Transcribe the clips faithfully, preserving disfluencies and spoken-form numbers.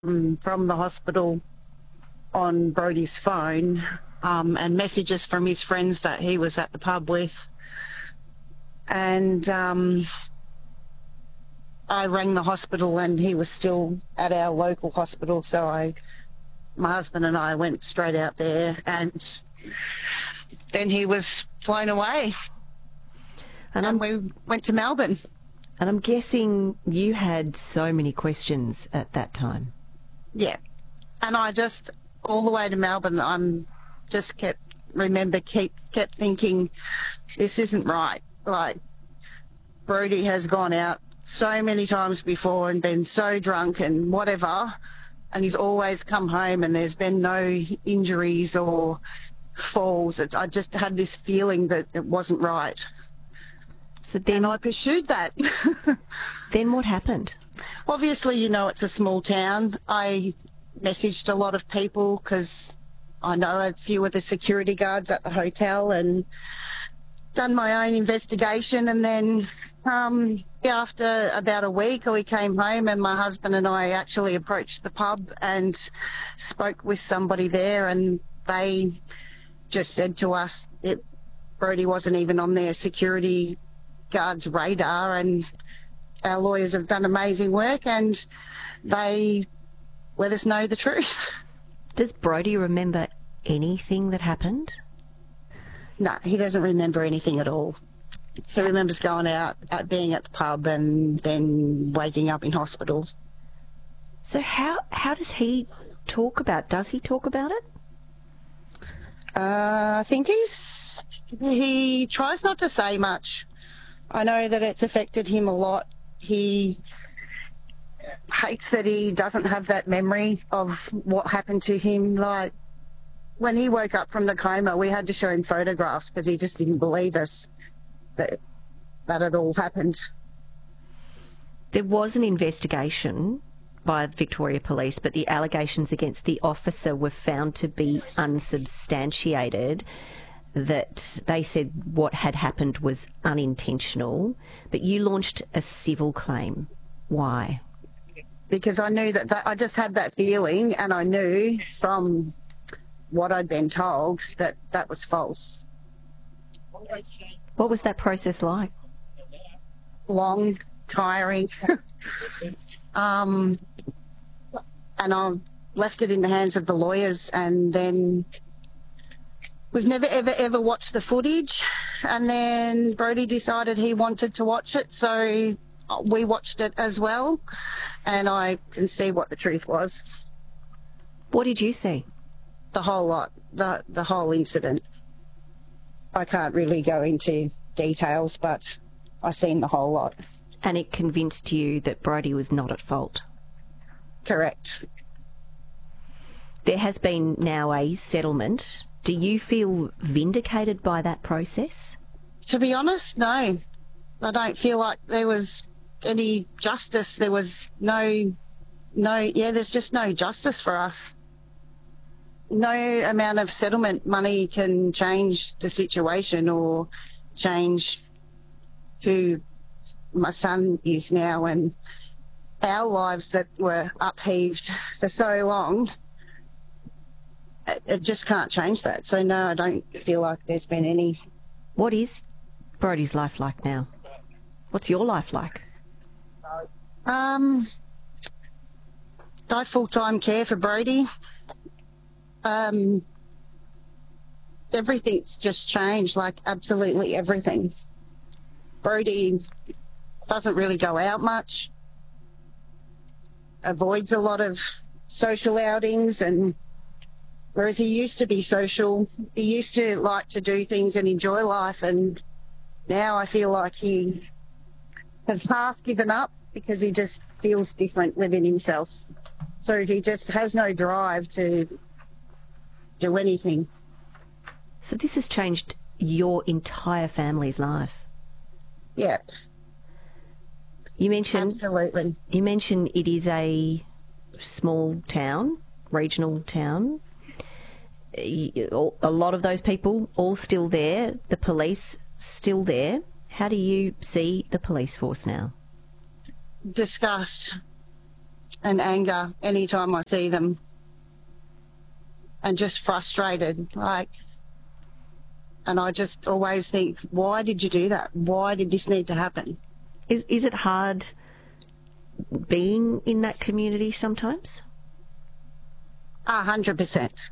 um, from the hospital on Brodie's phone, um, and messages from his friends that he was at the pub with. And um, I rang the hospital and he was still at our local hospital, so I, my husband and I went straight out there, and then he was flown away. And, and we went to Melbourne. And I'm guessing you had so many questions at that time. Yeah. And I just, all the way to Melbourne, I'm just kept, remember, keep, kept thinking, this isn't right. Like, Brodie has gone out so many times before and been so drunk and whatever, and he's always come home and there's been no injuries or falls. It, I just had this feeling that it wasn't right. So then and I pursued that. Then what happened? Obviously, you know, it's a small town. I messaged a lot of people because I know a few of the security guards at the hotel, and done my own investigation. And then um, after about a week, we came home and my husband and I actually approached the pub and spoke with somebody there, and they just said to us that Brodie wasn't even on their security guards' radar, and our lawyers have done amazing work and they let us know the truth. Does Brodie remember anything that happened? No, he doesn't remember anything at all. He remembers going out, at being at the pub, and then waking up in hospital. So how how does he talk about? Does he talk about it? Uh, I think he's he tries not to say much. I know that it's affected him a lot. He hates that he doesn't have that memory of what happened to him. Like, when he woke up from the coma, we had to show him photographs because he just didn't believe us that that had all happened. There was an investigation by the Victoria Police, but the allegations against the officer were found to be unsubstantiated, that they said what had happened was unintentional, but you launched a civil claim. Why? Because I knew that, that I just had that feeling, and I knew from what I'd been told that that was false. What was that process like? Long, tiring. um, and I left it in the hands of the lawyers, and then we've never, ever, ever watched the footage. And then Brodie decided he wanted to watch it, so we watched it as well, and I can see what the truth was. What did you see? The whole lot, the, the whole incident. I can't really go into details, but I seen the whole lot. And it convinced you that Brodie was not at fault? Correct. There has been now a settlement. Do you feel vindicated by that process? To be honest, no. I don't feel like there was any justice. There was no, no, yeah, there's just no justice for us. No amount of settlement money can change the situation or change who my son is now, and our lives that were upheaved for so long. It, it just can't change that. So no, I don't feel like there's been any. What is Brodie's life like now? What's your life like? Um, I full-time care for Brodie. Um, everything's just changed, like absolutely everything. Brodie doesn't really go out much, avoids a lot of social outings, and whereas he used to be social, he used to like to do things and enjoy life, and now I feel like he has half given up because he just feels different within himself. So he just has no drive to do anything. So this has changed your entire family's life? Yeah. You mentioned Absolutely. You mentioned it is a small town, regional town. A lot of those people all still there, the police still there. How do you see the police force now? Disgust. and anger anytime I see them, and just frustrated, like, and I just always think, why did you do that? Why did this need to happen? Is is it hard being in that community sometimes? A hundred percent.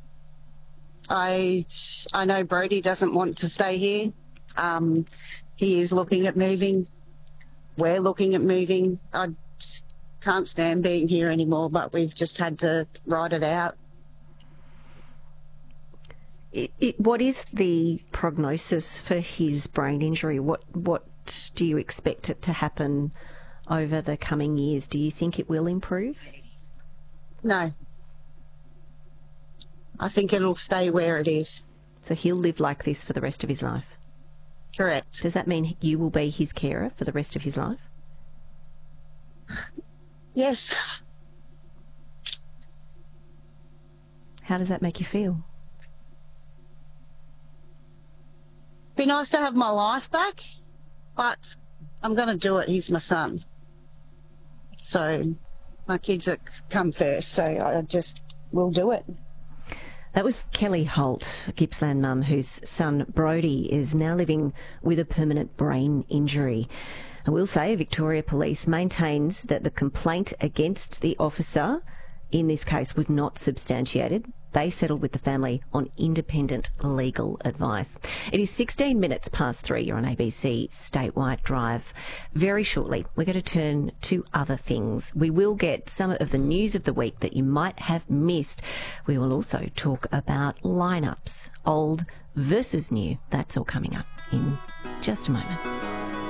I I know Brody doesn't want to stay here. Um, he is looking at moving. We're looking at moving. I can't stand being here anymore, but we've just had to ride it out. It, it, what is the prognosis for his brain injury? What what do you expect it to happen over the coming years? Do you think it will improve? No. I think it'll stay where it is. So he'll live like this for the rest of his life? Correct. Does that mean you will be his carer for the rest of his life? Yes. How does that make you feel? Be nice to have my life back, but I'm going to do it. He's my son. So my kids have come first, so I just will do it. That was Kelly Holt, a Gippsland mum whose son Brody is now living with a permanent brain injury. I will say Victoria Police maintains that the complaint against the officer in this case was not substantiated. They settled with the family on independent legal advice. It is sixteen minutes past three. You're on A B C Statewide Drive. Very shortly, we're going to turn to other things. We will get some of the news of the week that you might have missed. We will also talk about lineups, old versus new. That's all coming up in just a moment.